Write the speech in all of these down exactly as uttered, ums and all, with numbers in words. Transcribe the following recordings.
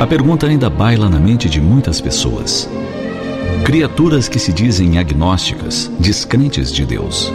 A pergunta ainda baila na mente de muitas pessoas. Criaturas que se dizem agnósticas, descrentes de Deus.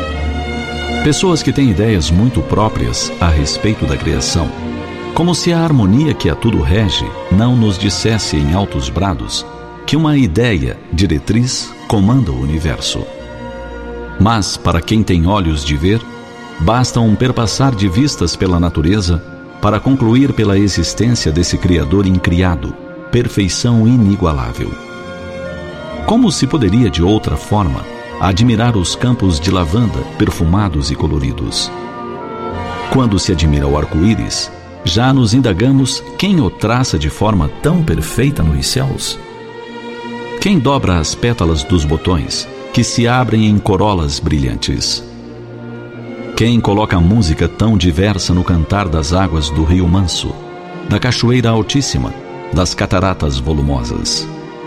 Pessoas que têm ideias muito próprias a respeito da criação, como se a harmonia que a tudo rege não nos dissesse em altos brados que uma ideia, diretriz, comanda o universo. Mas, para quem tem olhos de ver, basta um perpassar de vistas pela natureza para concluir pela existência desse Criador incriado, perfeição inigualável. Como se poderia, de outra forma, admirar os campos de lavanda perfumados e coloridos? Quando se admira o arco-íris, já nos indagamos quem o traça de forma tão perfeita nos céus? Quem dobra as pétalas dos botões, que se abrem em corolas brilhantes? Quem coloca a música tão diversa no cantar das águas do rio manso, da cachoeira altíssima, das cataratas volumosas?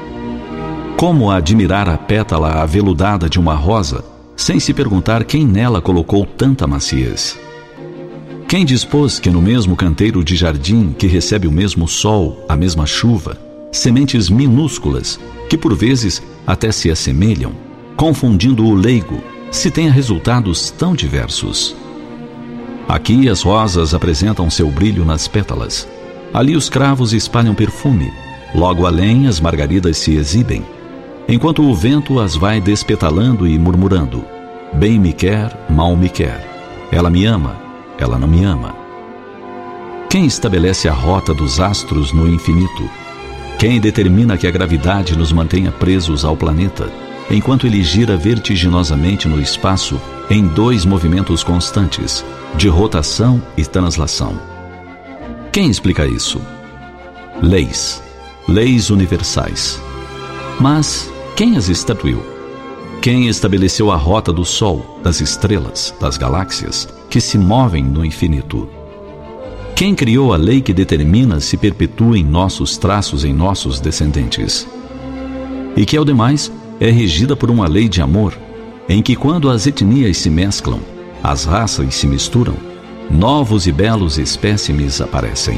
Como admirar a pétala aveludada de uma rosa, sem se perguntar quem nela colocou tanta maciez? Quem dispôs que no mesmo canteiro de jardim, que recebe o mesmo sol, a mesma chuva, sementes minúsculas, que por vezes até se assemelham, confundindo o leigo, se tenha resultados tão diversos? Aqui as rosas apresentam seu brilho nas pétalas, ali os cravos espalham perfume, logo além as margaridas se exibem, enquanto o vento as vai despetalando e murmurando: bem me quer, mal me quer, ela me ama, ela não me ama. Quem estabelece a rota dos astros no infinito? Quem determina que a gravidade nos mantenha presos ao planeta, enquanto ele gira vertiginosamente no espaço em dois movimentos constantes, de rotação e translação? Quem explica isso? Leis, leis universais. Mas quem as estatuiu? Quem estabeleceu a rota do Sol, das estrelas, das galáxias, que se movem no infinito? Quem criou a lei que determina se perpetuem nossos traços em nossos descendentes? E que, ao demais, é regida por uma lei de amor, em que quando as etnias se mesclam, as raças se misturam, novos e belos espécimes aparecem.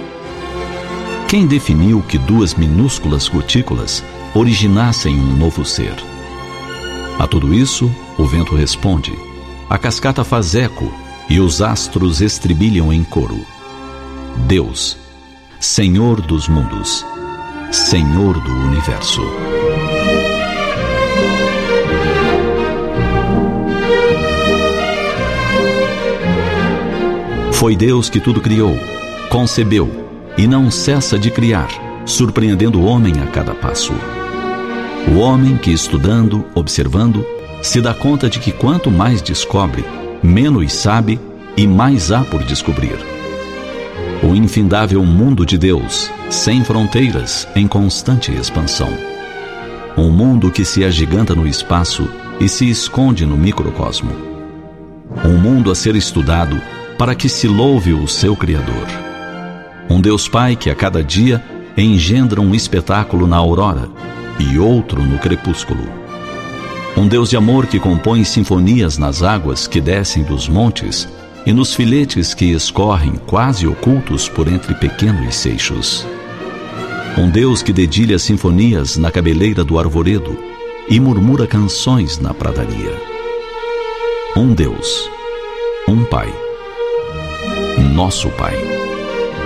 Quem definiu que duas minúsculas gotículas originassem um novo ser? A tudo isso, o vento responde, a cascata faz eco e os astros estribilham em coro. Deus, Senhor dos mundos, Senhor do universo. Foi Deus que tudo criou, concebeu e não cessa de criar, surpreendendo o homem a cada passo. O homem que, estudando, observando, se dá conta de que quanto mais descobre, menos sabe e mais há por descobrir. O infindável mundo de Deus, sem fronteiras, em constante expansão. Um mundo que se agiganta no espaço e se esconde no microcosmo. Um mundo a ser estudado para que se louve o seu Criador. Um Deus Pai que a cada dia engendra um espetáculo na aurora e outro no crepúsculo. Um Deus de amor que compõe sinfonias nas águas que descem dos montes e nos filetes que escorrem quase ocultos por entre pequenos seixos. Um Deus que dedilha sinfonias na cabeleira do arvoredo e murmura canções na pradaria. Um Deus, um Pai, nosso Pai.